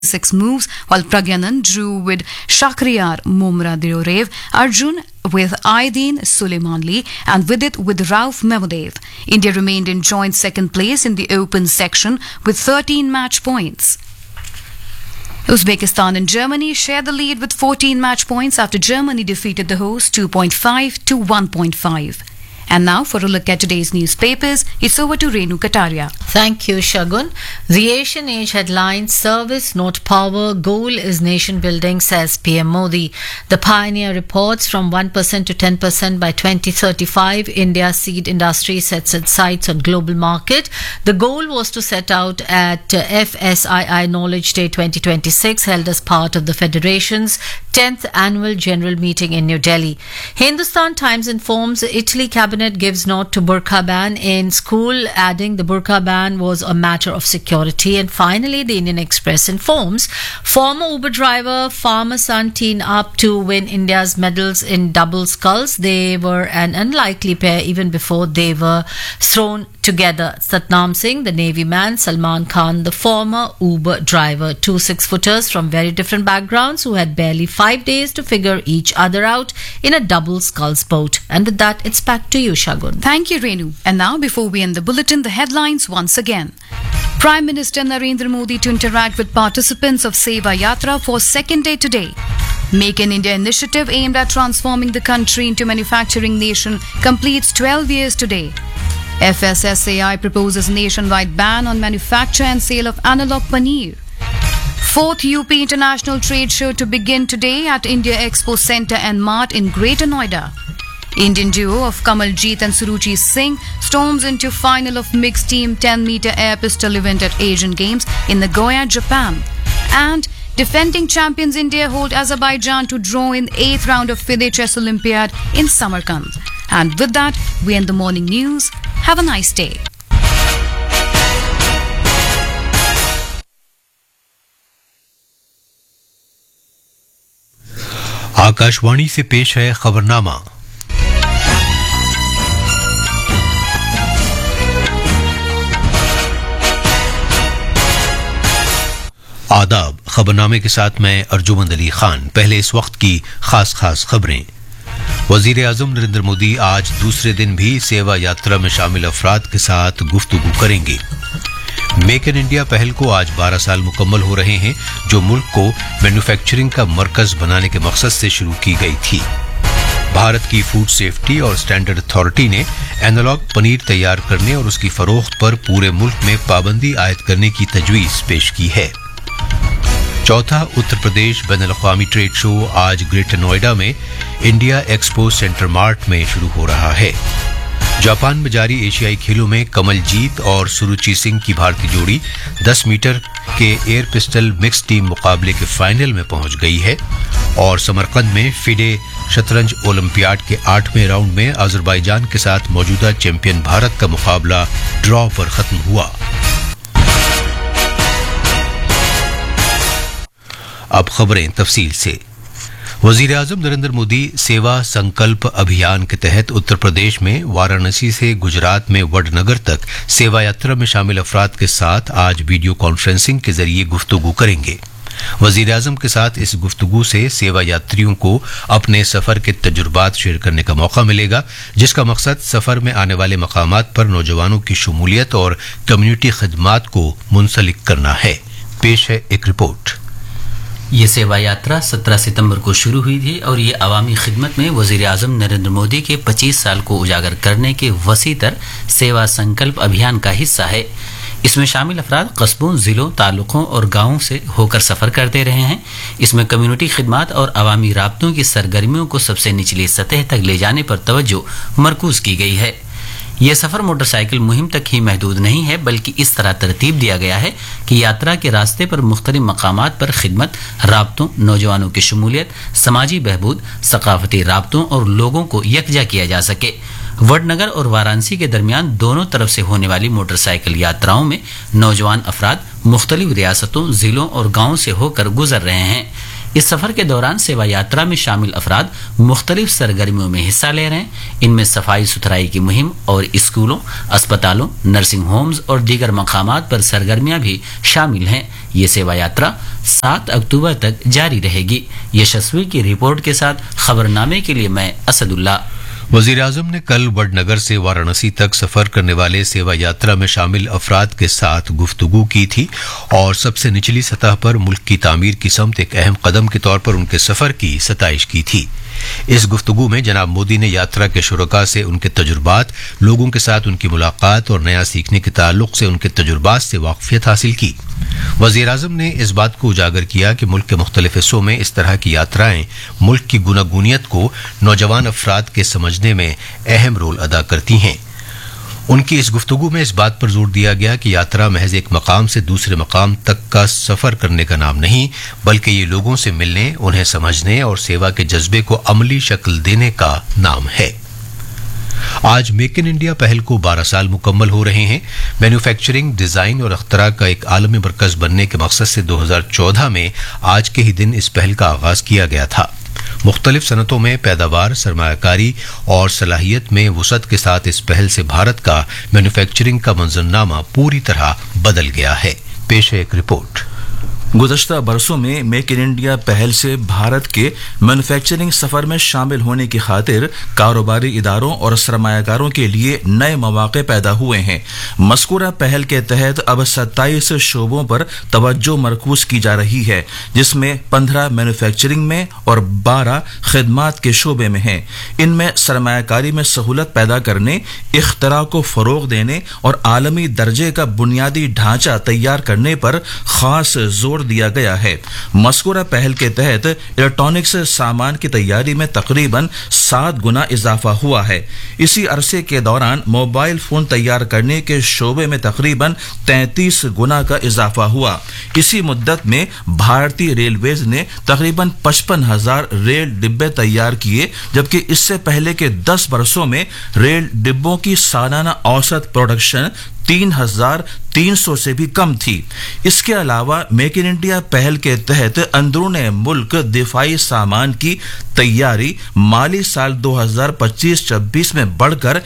6 moves, while Pragyanan drew with Shakriyar Mumradev, Arjun with Aydin Suleimanli and Vidit with Rauf Mahmudev. India remained in joint second place in the open section with 13 match points. Uzbekistan and Germany share the lead with 14 match points after Germany defeated the hosts 2.5 to 1.5. And now for a look at today's newspapers, it's over to Renu Kataria. Thank you, Shagun. The Asian Age headline, Service Not Power, Goal is Nation Building, says PM Modi. The Pioneer reports from 1% to 10% by 2035. India's seed industry sets its sights on global market. The goal was to set out at FSII Knowledge Day 2026, held as part of the Federation's 10th annual general meeting in New Delhi. Hindustan Times informs Italy cabinet gives nod to burqa ban in school, adding the burqa ban was a matter of security. And finally, the Indian Express informs former Uber driver, farmer son team up to win India's medals in double sculls. They were an unlikely pair even before they were thrown together. Satnam Singh, the Navy man, Salman Khan, the former Uber driver, two 6-footers from very different backgrounds who had barely 5 days to figure each other out in a double sculls boat. And with that, it's back to you, Shagun. Thank you, Renu. And now, before we end the bulletin, the headlines once again. Prime Minister Narendra Modi to interact with participants of Seva Yatra for second day today. Make in India initiative aimed at transforming the country into manufacturing nation completes 12 years today. FSSAI proposes nationwide ban on manufacture and sale of analog paneer. 4th UP International Trade Show to begin today at India Expo Centre and Mart in Greater Noida. Indian duo of Kamaljeet and Suruchi Singh storms into final of mixed team 10-meter air pistol event at Asian Games in Nagoya, Japan. And defending champions India hold Azerbaijan to draw in 8th round of FIDE Chess Olympiad in Samarkand. And with that, we end the morning news. Have a nice day. Akashvani से पेश है खबरनामा। आदाब, खबरनामे के साथ मैं अर्जुमंद अली खान। पहले इस वक्त की खास खबरें। वजीर आजम नरेंद्र मोदी आज दूसरे दिन भी सेवा यात्रा में शामिल अफराद के साथ गुफ्तगू करेंगे। मेक इन इंडिया पहल को आज 12 साल मुकम्मल हो रहे हैं, जो मुल्क को मैन्युफैक्चरिंग का मरकज बनाने के मकसद से शुरू की गई थी। भारत की फूड सेफ्टी और स्टैंडर्ड अथॉरिटी ने एनालॉग पनीर तैयार करने और उसकी फरोख्त पर पूरे मुल्क में पाबंदी आयद करने की तजवीज पेश की है। चौथा उत्तर प्रदेश बैनुल-अक़वामी ट्रेड शो आज ग्रेटर नोएडा में इंडिया एक्सपो सेंटर मार्ट में शुरू हो रहा है। जापान में जारी एशियाई खेलों में कमलजीत और सुरुचि सिंह की भारतीय जोड़ी 10 मीटर के एयर पिस्टल मिक्स टीम मुकाबले के फाइनल में पहुंच गई है। और समरकंद में फिडे शतरंज ओलंपियाड के 8वें राउंड में अजरबैजान के साथ मौजूदा चैंपियन भारत का मुकाबला ड्रॉ पर खत्म हुआ। अब खबरें तफसील से। वजीर आजम नरेंद्र मोदी सेवा संकल्प अभियान के तहत उत्तर प्रदेश में वाराणसी से गुजरात में वडनगर तक सेवा यात्रा में शामिल अफराद के साथ आज वीडियो कॉन्फ्रेंसिंग के जरिए गुफ्तगू करेंगे। वजीर आजम के साथ इस गुफ्तगू से सेवा यात्रियों को अपने सफर के तजुर्बात शेयर करने का मौका मिलेगा, जिसका मकसद सफर में आने वाले मकामात पर नौजवानों की शमूलियत और कम्युनिटी खिदमात को मुंसलिक करना है। पेश है एक रिपोर्ट। ये सेवा यात्रा 17 सितंबर को शुरू हुई थी और ये अवामी खिदमत में वजीर आजम नरेंद्र मोदी के 25 साल को उजागर करने के वसीतर सेवा संकल्प अभियान का हिस्सा है। इसमें शामिल अफराद कस्बों, जिलों, तालुकों और गांवों से होकर सफ़र करते रहे हैं। इसमें कम्युनिटी खिदमात और अवामी राब्तों की सरगर्मियों को सबसे निचली सतह तक ले जाने पर तवज्जो मरकूज की गई है। यह सफ़र मोटरसाइकिल मुहिम तक ही महदूद नहीं है, बल्कि इस तरह तरतीब दिया गया है कि यात्रा के रास्ते पर मुख्तलिफ मकामात पर खिदमत, राब्तों, नौजवानों की शमूलियत, समाजी बहबूद, सकाफती राब्तों और लोगों को यकजा किया जा सके। वडनगर और वाराणसी के दरमियान दोनों तरफ से होने वाली मोटरसाइकिल यात्राओं में नौजवान अफराद मुख्तलिफ रियासतों, जिलों और गाँवों से होकर गुजर रहे हैं। इस सफर के दौरान सेवा यात्रा में शामिल अफराद मुख्तलिफ सरगर्मियों में हिस्सा ले रहे हैं। इनमें सफाई सुथराई की मुहिम और स्कूलों, अस्पतालों, नर्सिंग होम्स और दीगर मकामात पर सरगर्मियां भी शामिल हैं। ये सेवा यात्रा 7 अक्टूबर तक जारी रहेगी। यशस्वी की रिपोर्ट के साथ खबरनामे के लिए मैं असदुल्ला। वज़ीर-ए-आज़म ने कल वडनगर से वाराणसी तक सफर करने वाले सेवा यात्रा में शामिल अफराद के साथ गुफ्तगू की थी और सबसे निचली सतह पर मुल्क की तामीर की समत एक अहम कदम के तौर पर उनके सफर की सताइश की थी। इस गुफ्तगू में जनाब मोदी ने यात्रा के शुरका से उनके तजुर्बात, लोगों के साथ उनकी मुलाकात और नया सीखने के ताल्लुक से उनके तजुर्बात से वाकफियत हासिल की। वज़ीर-ए-आज़म ने इस बात को उजागर किया कि मुल्क के मुख्तलिफ हिस्सों में इस तरह की यात्राएं मुल्क की गुनागूनियत को नौजवान अफराद के समझने में अहम रोल अदा करती हैं। उनकी इस गुफ्तगू में इस बात पर जोर दिया गया कि यात्रा महज एक मकाम से दूसरे मकाम तक का सफर करने का नाम नहीं, बल्कि ये लोगों से मिलने, उन्हें समझने और सेवा के जज्बे को अमली शक्ल देने का नाम है। आज मेक इन इंडिया पहल को 12 साल मुकम्मल हो रहे हैं। मैन्युफैक्चरिंग, डिजाइन और अख्तरा का एक आलमी मरकज बनने के मकसद से 2014 में आज के ही दिन इस पहल का आगाज किया गया था। मुख्तलिफ सनतों में पैदावार, सरमायाकारी और सलाहियत में वुसअत के साथ इस पहल से भारत का मैन्युफैक्चरिंग का मंजरनामा पूरी तरह बदल गया है। पेश है एक रिपोर्ट। गुज़श्ता बरसों में मेक इन इंडिया पहल से भारत के मैन्युफैक्चरिंग सफर में शामिल होने की खातिर कारोबारी इदारों और सरमायाकारों के लिए नए मौके पैदा हुए हैं। मज़कूरा पहल के तहत अब 27 शोबों पर तवज्जो मरकूज की जा रही है, जिसमें 15 मैन्युफैक्चरिंग में और 12 खिदमात के शोबे में हैं। इनमें सरमायाकारी में सहूलत पैदा करने, इख्तरा को फ़रोग़ देने और आलमी दर्जे का बुनियादी ढांचा तैयार करने पर ख़ास जोर दिया गया है। मज़कूरा पहल के तहत इलेक्ट्रॉनिक्स सामान की तैयारी में तकरीबन 7 गुना इजाफा हुआ है। इसी अरसे के दौरान मोबाइल फोन तैयार करने के शोबे में तकरीबन 33 गुना का इजाफा हुआ। इसी मुद्दत में भारतीय रेलवेज ने तकरीबन 55,000 रेल डिब्बे तैयार किए, जबकि इससे पहले के 10 बरसों में रेल डिब्बों की सालाना औसत प्रोडक्शन 3,300 से भी कम थी। इसके अलावा मेक इन इंडिया पहल के तहत अंदरून मुल्क दिफाई सामान की तैयारी माली साल 2025-26 में बढ़कर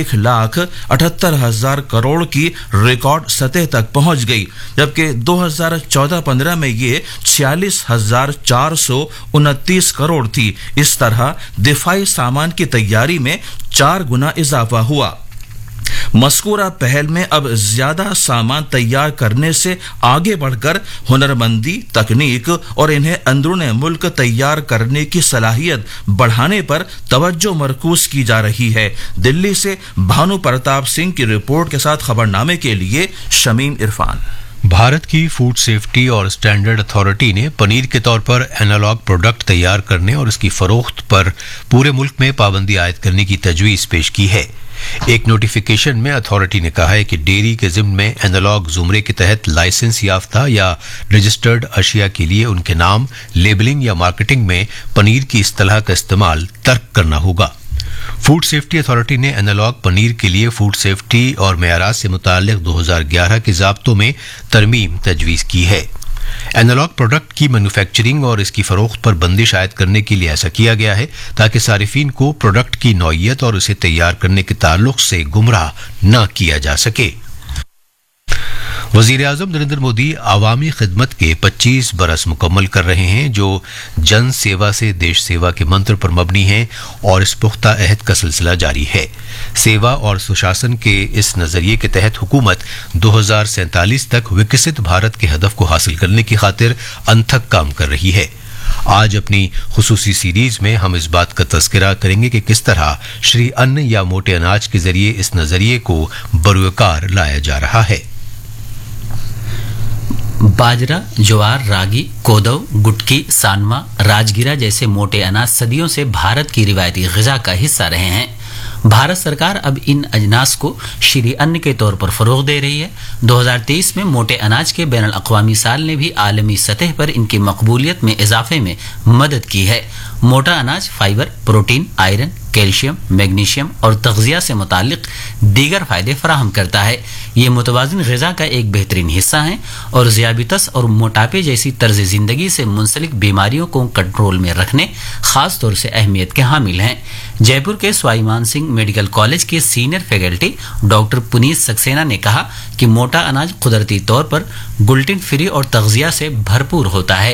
1,78,000 करोड़ की रिकॉर्ड सतह तक पहुंच गई, जबकि 2014-15 में ये 46,429 करोड़ थी। इस तरह दिफाई सामान की तैयारी में 4 गुना इजाफा हुआ। मज़कूरा पहल में अब ज्यादा सामान तैयार करने से आगे बढ़कर हुनरमंदी, तकनीक और इन्हें अंदरून मुल्क तैयार करने की सलाहियत बढ़ाने पर तवज्जो मरकूज की जा रही है। दिल्ली से भानु प्रताप सिंह की रिपोर्ट के साथ खबरनामे के लिए शमीम इरफान। भारत की फूड सेफ्टी और स्टैंडर्ड अथॉरिटी ने पनीर के तौर पर एनालॉग प्रोडक्ट तैयार करने और इसकी फरोख्त पर पूरे मुल्क में पाबंदी आयद करने की तजवीज़ पेश की है। एक नोटिफिकेशन में अथॉरिटी ने कहा है कि डेयरी के ज़िम्न में एनालॉग ज़ुमरे के तहत लाइसेंस याफ्ता या रजिस्टर्ड अशिया के लिए उनके नाम, लेबलिंग या मार्केटिंग में पनीर की इस्तिलाह का इस्तेमाल तर्क करना होगा। फूड सेफ्टी अथॉरिटी ने एनालॉग पनीर के लिए फूड सेफ्टी और मेयारात से मुताल्लिक 2011 के ज़ाब्तों में तरमीम तजवीज़ की है। एनालॉग प्रोडक्ट की मैन्युफैक्चरिंग और इसकी फरोख्त पर बंदिश आयद करने के लिए ऐसा किया गया है ताकि सारिफीन को प्रोडक्ट की नौइयत और इसे तैयार करने के ताल्लुक से गुमराह न किया जा सके। वज़ीर-ए-आज़म नरेंद्र मोदी आवामी खिदमत के 25 बरस मुकम्मल कर रहे हैं, जो जन सेवा से देश सेवा के मंत्र पर मबनी है और इस पुख्ता अहद का सिलसिला जारी है। सेवा और सुशासन के इस नजरिए के तहत हुकूमत 2047 तक विकसित भारत के हदफ को हासिल करने की खातिर अनथक काम कर रही है। आज अपनी खुसूसी सीरीज में हम इस बात का तज़किरा करेंगे कि किस तरह श्री अन्न या मोटे अनाज के जरिए इस नजरिए को बरूकार लाया जा रहा है। बाजरा, ज्वार, रागी, कोदो, गुटकी, सानमा, राजगिरा जैसे मोटे अनाज सदियों से भारत की रिवायती ग़िज़ा का हिस्सा रहे हैं। भारत सरकार अब इन अजनास को श्री अन्न के तौर पर फ़रोग़ दे रही है। 2023 में मोटे अनाज के बैनुल अक़वामी साल ने भी आलमी सतह पर इनकी मकबूलियत में इजाफे में मदद की है। मोटा अनाज fibre, protein, iron, calcium, magnesium और तग़ज़िया से मुताल्लिक़ दीगर फ़ायदे फराहम करता है। ये मुतवाज़िन ग़िज़ा का एक बेहतरीन हिस्सा है और ज़ियाबितस और मोटापे जैसी तर्ज़ ज़िंदगी से मुंसलिक बीमारियों को कंट्रोल में रखने ख़ास तौर से अहमियत के हामिल हैं। जयपुर के स्वाई मान सिंह मेडिकल कॉलेज के senior faculty doctor Puneet Saxena ने कहा कि मोटा अनाज कुदरती तौर पर ग्लूटेन फ्री और तग़ज़िया से भरपूर होता है।